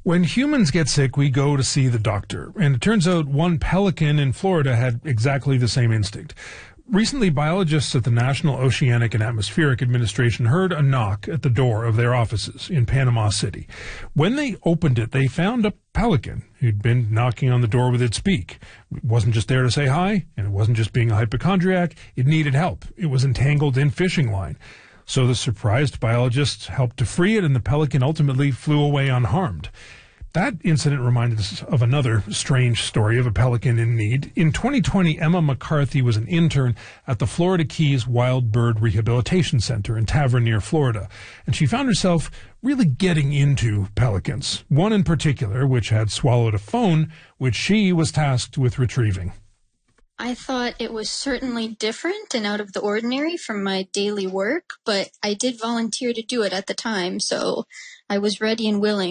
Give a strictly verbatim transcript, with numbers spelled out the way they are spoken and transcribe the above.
When humans get sick, we go to see the doctor. And it turns out one pelican in Florida had exactly the same instinct. Recently, biologists at the National Oceanic and Atmospheric Administration heard a knock at the door of their offices in Panama City. When they opened it, they found a pelican who'd been knocking on the door with its beak. It wasn't just there to say hi, and it wasn't just being a hypochondriac. It needed help. It was entangled in fishing line. So the surprised biologists helped to free it, and the pelican ultimately flew away unharmed. That incident reminded us of another strange story of a pelican in need. In twenty twenty, Emma McCarthy was an intern at the Florida Keys Wild Bird Rehabilitation Center in Tavernier, Florida, and she found herself really getting into pelicans, one in particular which had swallowed a phone, which she was tasked with retrieving. I thought it was certainly different and out of the ordinary from my daily work, but I did volunteer to do it at the time, so I was ready and willing.